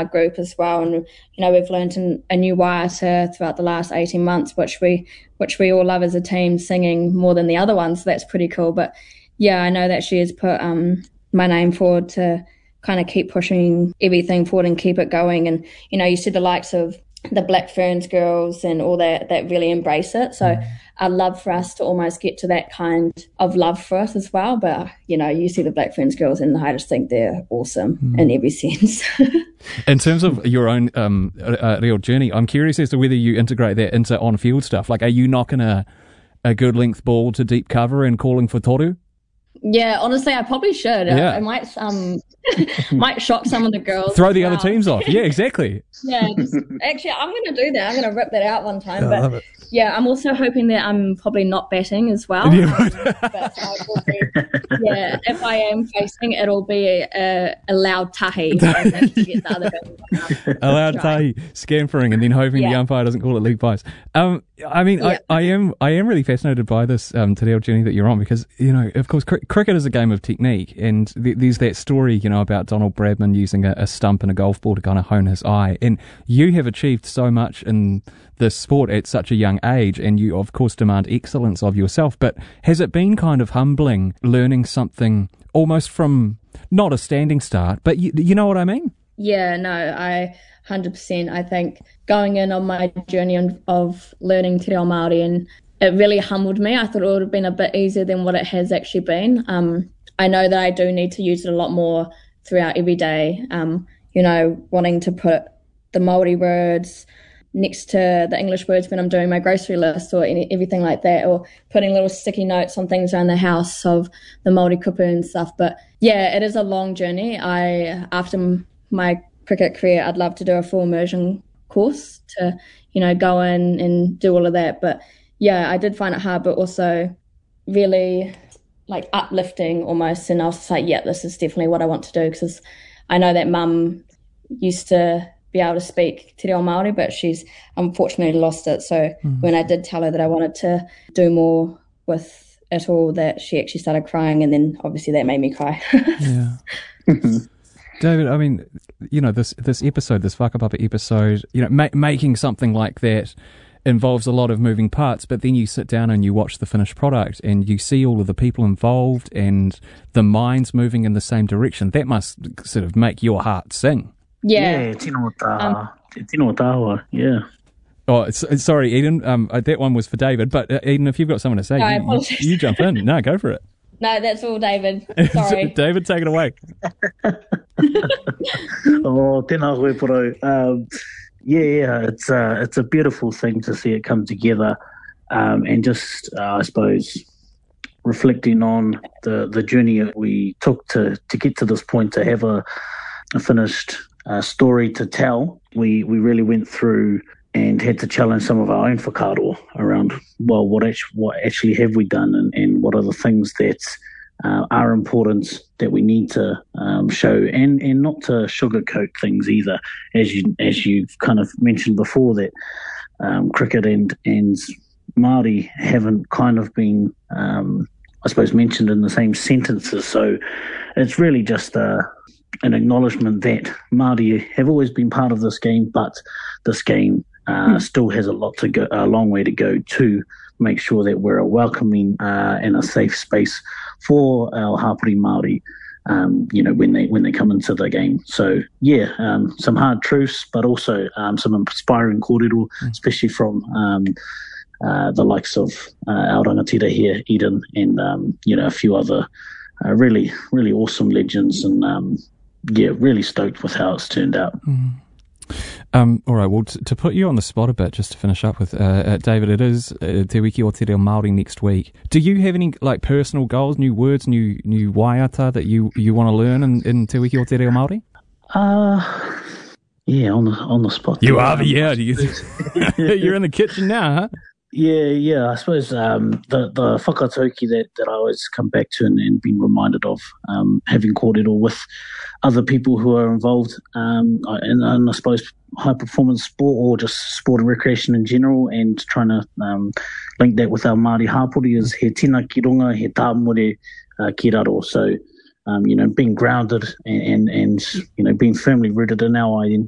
our group as well. And, we've learned a new waiata throughout the last 18 months, which we all love as a team, singing more than the other ones. So that's pretty cool. But yeah, I know that she has put my name forward to kind of keep pushing everything forward and keep it going. And, you see the likes of the Black Ferns girls and all that really embrace it. So I'd love for us to almost get to that kind of love for us as well. But, you see the Black Ferns girls and I just think they're awesome in every sense. In terms of your own real journey, I'm curious as to whether you integrate that into on-field stuff. Like, are you knocking a good length ball to deep cover and calling for toru? Yeah, honestly, I probably should. Yeah. I might might shock some of the girls. Throw the other teams off. Yeah, exactly. Yeah, actually, I'm going to do that. I'm going to rip that out one time. I love it. Yeah, I'm also hoping that I'm probably not batting as well. Yeah, right. But if I am facing, it'll be a loud tahi. A loud tahi, scampering, and then hoping the umpire doesn't call it leg pies. I am really fascinated by this Te Reo journey that you're on because, of course, cricket is a game of technique, and there's that story, about Donald Bradman using a stump and a golf ball to kind of hone his eye, and you have achieved so much in this sport at such a young age, and you of course demand excellence of yourself, but has it been kind of humbling learning something almost from not a standing start, but you know what I mean? Yeah, no, I 100%. I think going in on my journey of learning Te Reo Māori, and it really humbled me. I thought it would have been a bit easier than what it has actually been. I know that I do need to use it a lot more throughout every day, wanting to put the Māori words next to the English words when I'm doing my grocery list or everything like that, or putting little sticky notes on things around the house of the Māori kupu and stuff. But yeah, it is a long journey. After my cricket career, I'd love to do a full immersion course to, go in and do all of that. But yeah, I did find it hard, but also really like uplifting almost. And I was just like, yeah, this is definitely what I want to do, because I know that mum used to be able to speak Te Reo Māori, but she's unfortunately lost it. So when I did tell her that I wanted to do more with it all, that she actually started crying, and then obviously that made me cry. Yeah. David, I mean, this episode, this Whakapapa episode, making something like that involves a lot of moving parts, but then you sit down and you watch the finished product and you see all of the people involved and the minds moving in the same direction. That must sort of make your heart sing. Yeah. Tino Otawa, yeah. Oh, sorry, Eden. That one was for David, but Eden, if you've got something to say, you jump in. No, go for it. No, that's all, David. Sorry. David, take it away. Tēnā koe poro. It's a beautiful thing to see it come together, and just I suppose reflecting on the journey we took to get to this point, to have a finished story to tell. We really went through and had to challenge some of our own whakaaro around, well, what actually have we done, and what are the things that are important that we need to show, and not to sugarcoat things either, as you've kind of mentioned before, that cricket and Māori haven't kind of been I suppose mentioned in the same sentences. So it's really just an acknowledgement that Māori have always been part of this game, but this game still has a long way to go to make sure that we're a welcoming and a safe space for our hapori Māori, when they come into the game. So yeah, some hard truths, but also some inspiring kōrero, especially from the likes of our rangatira here, Eden, and a few other really, really awesome legends, and really stoked with how it's turned out. All right, well, to put you on the spot a bit, just to finish up with, David, it is Te Wiki o Te Reo Māori next week. Do you have any personal goals, new words, new waiata that you want to learn in Te Wiki o Te Reo Māori? Yeah, on the spot. You are, yeah. You're in the kitchen now, huh? Yeah. I suppose the whakatauki that I always come back to and been reminded of, having kōrero with other people who are involved in I suppose high performance sport, or just sport and recreation in general, and trying to link that with our Māori hapori, is he tina ki runga, he tāmore ki raro. So being grounded and being firmly rooted in our